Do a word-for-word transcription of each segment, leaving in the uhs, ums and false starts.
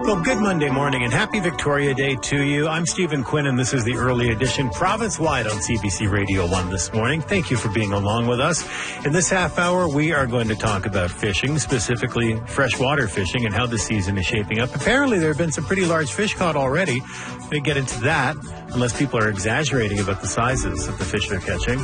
Well, good Monday morning and happy Victoria Day to you. I'm Stephen Quinn and this is the early edition province-wide on C B C Radio one this morning. Thank you for being along with us. In this half hour, we are going to talk about fishing, specifically freshwater fishing and how the season is shaping up. Apparently, there have been some pretty large fish caught already. We get into that, unless people are exaggerating about the sizes of the fish they're catching.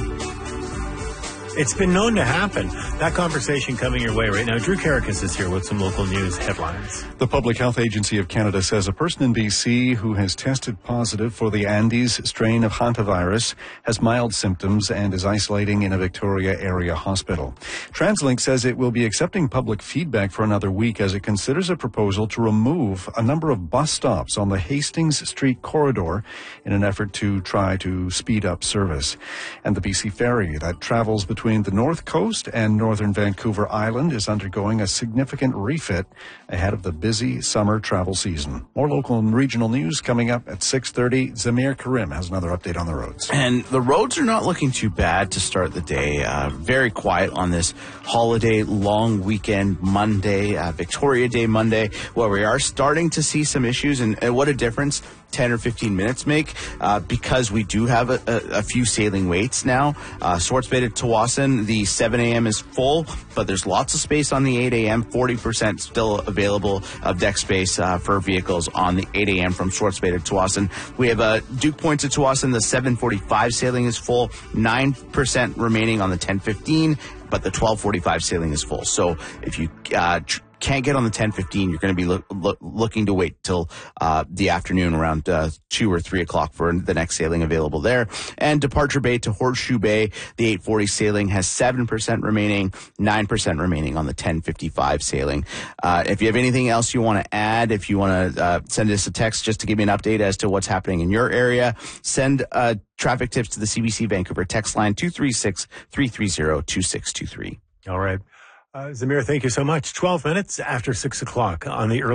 It's been known to happen. That conversation coming your way right now. Drew Karakas is here with some local news headlines. The Public Health Agency of Canada says a person in B C who has tested positive for the Andes strain of hantavirus has mild symptoms and is isolating in a Victoria area hospital. TransLink says it will be accepting public feedback for another week as it considers a proposal to remove a number of bus stops on the Hastings Street corridor in an effort to try to speed up service. And the B C ferry that travels between Between the North Coast and northern Vancouver Island is undergoing a significant refit ahead of the busy summer travel season. More local and regional news coming up at six thirty. Zamir Karim has another update on the roads. And the roads are not looking too bad to start the day. Uh, very quiet on this holiday, long weekend Monday, uh, Victoria Day Monday, where we are starting to see some issues. And, and what a difference ten or fifteen minutes make uh, because we do have a, a, a few sailing waits now. Uh, Swartz Bay to Tsawwassen, the seven a.m. is full, but there's lots of space on the eight a.m. forty percent still available of deck space uh, for vehicles on the eight a.m. from Swartz Bay to Tsawwassen. We have a Duke Point to Tsawwassen, the seven forty-five sailing is full, nine percent remaining on the ten fifteen, but the twelve forty-five sailing is full. So if you uh, tr- can't get on the ten fifteen, you're going to be lo- lo- looking to wait till uh, the afternoon around uh, two or three o'clock for the next sailing available there. And Departure Bay to Horseshoe Bay, the eight forty sailing has seven percent remaining, nine percent remaining on the ten fifty-five sailing. Uh, if you have anything else you want to add, if you want to uh, send us a text just to give me an update as to what's happening in your area, send uh, traffic tips to the C B C Vancouver text line two three six, three three zero, two six two three. All right. Uh, Zamir, thank you so much. twelve minutes after six o'clock on the early